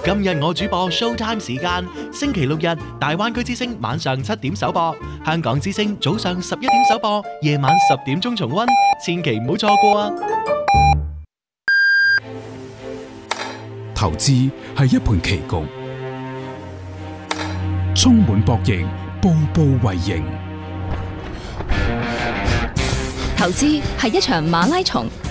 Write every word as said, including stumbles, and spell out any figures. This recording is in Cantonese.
今日我主播 Showtime 時間，星期六日大灣區之聲晚上七點首播，香港之聲早上十一點首播，夜晚十點鐘重溫，千祈唔好錯過啊！ 投資係一盤棋局，充滿博弈，步步為營。 投資係一場馬拉松，